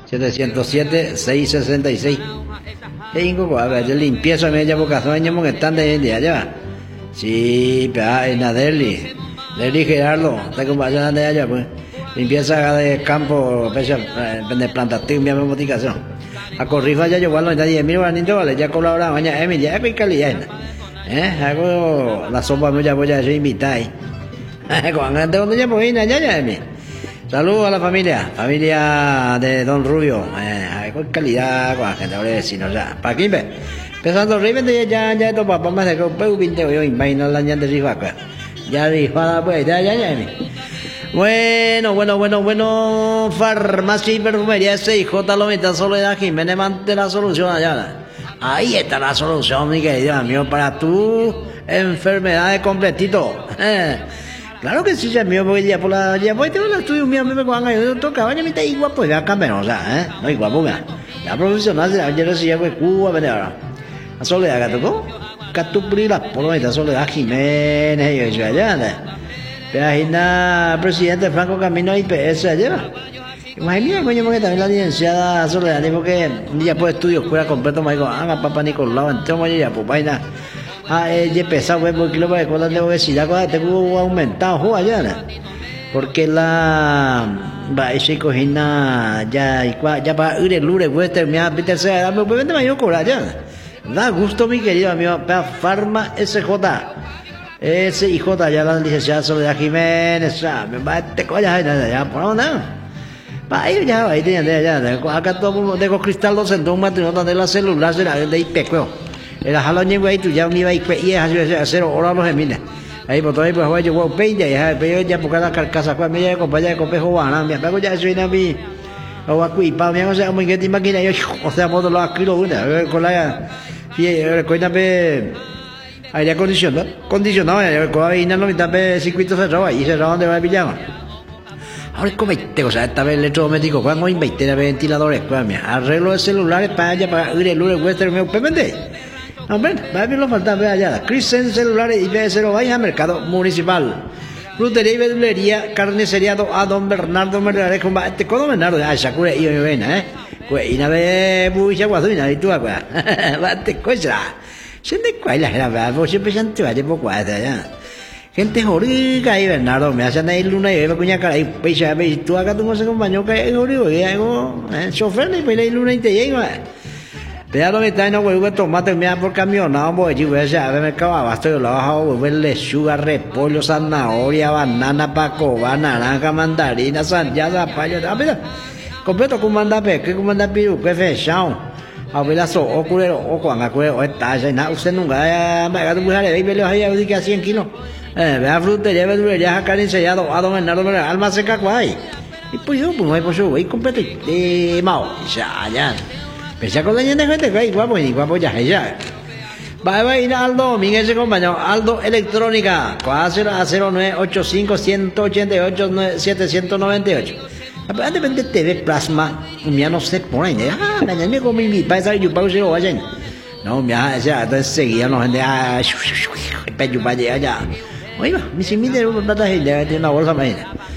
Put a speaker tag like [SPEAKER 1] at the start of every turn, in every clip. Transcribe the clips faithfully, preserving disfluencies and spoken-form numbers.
[SPEAKER 1] setecientos siete, seiscientos sesenta y seis. Tengo que ver, limpieza media boca sueño que están de día ya. Sí, pero en la Delhi. Delhi Gerardo, está compañera de allá pues. Limpieza de campo, de plantación, mi motivación. A corrijo ya yo igual no diez mil guaraníes vale, ya colaboraba mañana Emily, ya hay calidad. Eh, hago la sopa me ya voy a invitar. Con gente donde ya voy ya ya Emily. Saludos a la familia, familia de Don Rubio, eh, con calidad, con la gente de vecinos ya. ¿Para quién ve? Pensando realmente ya ya esto papá más de que un veinte hoy imagino la ñan de rifa, ya rifa pues ya ya ya. Bueno, bueno, bueno, bueno, farmacia y perfumería S I J Lomita Soledad Jiménez mante la solución allá. Ahí está la solución, mi querido amigo, para tu enfermedad de completito. Eh. Claro que sí, ya mío, porque ya por la ya voy tengo el estudio mío, me van a yo toca, vaya mitad igual pues ya cambiamos, o sea, eh, no igual pues ya profesional se ayer recibía pues Cuba, pero ahora. A Soledad que tocó, Catupri la por la Soledad Jiménez y yo allá. Pero ahí na presidente Franco Camino I P S allá. Imagínate, coño, porque también la licenciada Soledad dijo que ya por estudio fuera completo, me dijo, ah, papá Nicolau, entonces ya pues vaina. Ah, ella pesado, pues, porque lo que con la obesidad, cuando tengo aumentado, jo, allá, porque la, va, ese cojina, ya, ya para ir el lunes, pues, terminar, viste, se da, pues, vente, me cobrar, ya, da gusto, mi querido amigo, para Farma S J, S I J, ya la licenciada Soledad Jiménez, ya, me va, te coñas, ya, ya, por dónde, para ahí, ya, ahí, ya, ya, acá todo el mundo, tengo cristal, dos en dos matrimonio de la celular, de I P, creo. Era jalón güey, tú ya me iba a ir y a cero horas los gemines. Ahí por todo ahí pues voy yo voy peña y pero ya porque la carcasa pues me ya compañía de copejo guana, me pego ya soy na mi o aquí pa me o sea muy que te máquina yo o sea modo lo aquí lo una con la fie coina pe aire acondicionado, condicionado con ahí no me tape circuito cerrado y cerrado donde va a pillar. Ahora es como o sea, esta vez electrodoméstico, cuando hay veinte ventiladores, pues me arreglo de celulares para allá para ir el lunes western me pende. Hombre, va a lo falta ver allá. Crisen celulares y ve cero vaya mercado municipal. Frutería y verdulería, carnicería a don Bernardo Mercader con este codo Bernardo, ah, Shakure y ven, eh. Pues y na ve bucha guazuina y tú agua. Va te cosa. Se te cuela la verdad, vos siempre se te va de poco allá. Gente jorica y Bernardo me hacen ahí luna y ve cuña cara y peixa ve tú acá tú no se compañó que es jorico y algo, eh, chofer y pues luna y te llega. Pero me está en un huevo de tomate me por camión, no voy a ver a ver mercado abasto yo lo bajo ver lechuga, repollo, zanahoria, banana, pacoba, naranja, mandarina, sandía, payo, a ver, completo con mandape, que con mandapiru, que fechado, a ver la so, o culero, o cuando acuerdo, o está, ya nada, usted nunca me ha dado mujer, ahí me lo hay a que a cien kilos, eh, vea frutería, verdulería, carne sellado, a don Bernardo, alma seca, guay, y pues yo, pues no hay pues yo, voy completo, de mao, ya, ya. Pese con la gente gente que hay guapo y guapo ya ya. Va a ir Aldo, Miguel se compañero, Aldo Electrónica, cuatro cero nueve ocho cinco uno ocho ocho siete nueve ocho. Aparentemente T V Plasma, ya no sé por ahí, ah, la gente como mi paisa yo pago cero vayan. No, ya, ya, entonces seguía no gente, ah, pecho para allá. Oiga, mi si mide una plata y le tiene una bolsa más.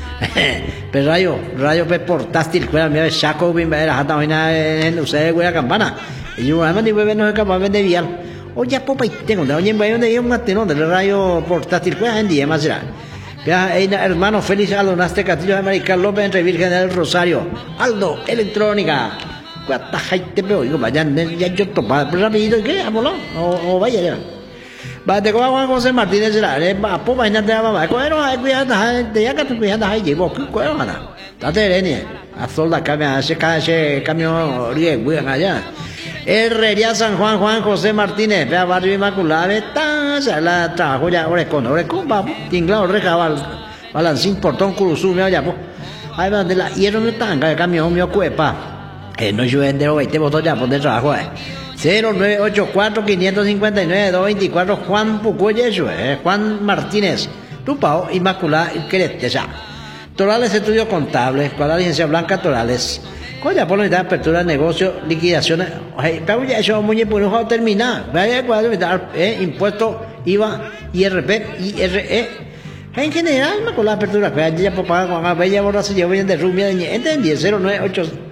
[SPEAKER 1] Pero rayo, rayo pe portátil, cuela mira saco bien era hasta vaina en usted cuela campana. Y yo además ni bebé no es capaz de vial. Oye, popa y tengo de oye, voy donde yo un mateno de rayo portátil cuela en día más será. Ya hermano Félix Aldo Naste Castillo de América López entre Virgen del Rosario. Aldo Electrónica. Cuata jaite pe oigo vayan ya yo topa, pero rapidito qué, amolo o vaya ya. Va te coba Juan José Martínez será, le va po vaina te va, va, coero hay cuidado, te ya que tú cuidado ahí llevo, coero ana. Date lenia, a solda cambia, ese ese camión rie, voy allá. Herrería San Juan Juan José Martínez, vea barrio Inmaculada, está, se la trabajo ya, orecón, orecón, va, tinglado, recabal, balancín, portón, curuzú, me allá, po. Ahí va de la hierro no tanga, el camión mío cuepa. Eh, no yo vender veinte votos ya, por de trabajo, eh. cero nueve ocho cuatro cinco cinco nueve dos dos cuatro Juan Pucoye, eh, Juan Martínez, Tupao, Inmaculada, Querete, ya. Torales Estudios Contables, con la licencia Blanca Torales. Coña, por la apertura de negocio, liquidaciones. Oye, pero ya eso muy bien, pues no terminar. Vaya cuadro, eh, impuesto, I V A, I R P, I R E. En general, con la apertura, que ya papá, con la bella borra se lleva bien de rubia, entendí, cero nueve ocho